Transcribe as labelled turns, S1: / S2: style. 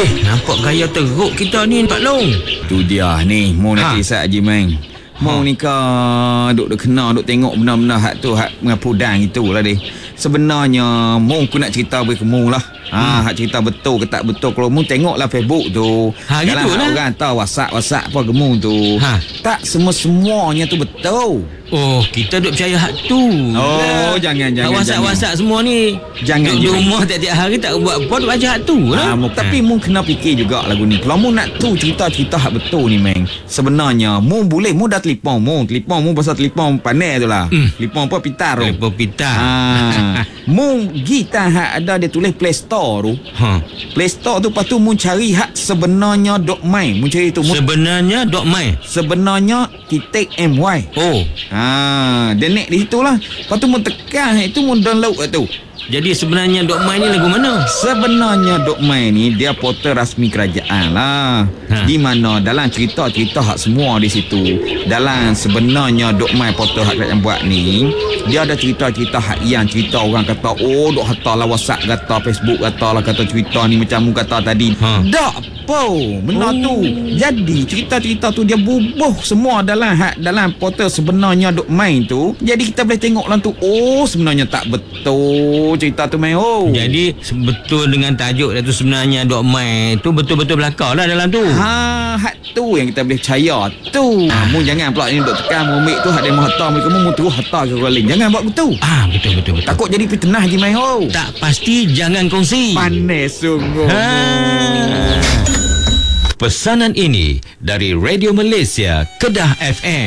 S1: Nampak gaya teruk kita ni Pak Long.
S2: Tu dia ni, mu nak kisah Haji Main. Mu ni duk kena duk tengok benar-benar hak tu hak ngapudang itulah dia. Sebenarnya mu aku nak cerita bagi kamu lah. Hak cerita betul ke tak betul. Kalau mu tengoklah Facebook tu,
S1: gitulah.
S2: Orang tahu WhatsApp apa kamu tu. Tak semua-semuanya tu betul.
S1: Oh, kita duk percaya hak tu.
S2: Oh, jangan.
S1: WhatsApp semua ni.
S2: Jangan.
S1: Duk rumah tiap-tiap hari tak buat apa, duk baca hak tu lah.
S2: Tapi mu kena fikir juga lagu ni. Kalau mu nak tu cerita-cerita hak betul ni, Meng. Sebenarnya mu boleh, mu dah telefon mu pasal telefon panel tu lah. Telefon apa pitar tu.
S1: Telefon pitar.
S2: Mu kita hak ada dia tulis Play Store tu. Play Store tu lepas tu mu cari hak sebenarnya .my. Mu cari tu.
S1: Sebenarnya .my.
S2: Sebenarnya .my.
S1: Oh.
S2: Dia naik di situ lah. Lepas tu mu tekan itu mu download tu.
S1: Jadi sebenarnya .my ni lagu mana?
S2: Sebenarnya .my ni dia portal rasmi kerajaan lah. Di mana dalam cerita-cerita hak semua di situ. Dalam sebenarnya .my portal hak kerajaan buat ni, dia ada cerita-cerita hak yang cerita orang kata duk hantar lah WhatsApp kata, Facebook kata lah kata cerita ni macam mu kata tadi. Tak apa benar tu. Jadi cerita-cerita tu dia bubuh semua dalam portal sebenarnya .my tu. Jadi kita boleh tengok lah tu. Sebenarnya tak betul cerita tu main.
S1: Jadi betul dengan tajuk dia tu sebenarnya .my tu betul-betul belakang lah dalam tu.
S2: Hak tu yang kita boleh percaya tu. Mu jangan pula ni duk tekan mu ambil tu hak dia mau hantar mu terus hantar ke orang lain. Jangan buat begitu.
S1: Betul.
S2: Takut jadi fitnah je main.
S1: Tak pasti jangan kongsi.
S2: Panas sungguh.
S1: Pesanan ini dari Radio Malaysia Kedah FM.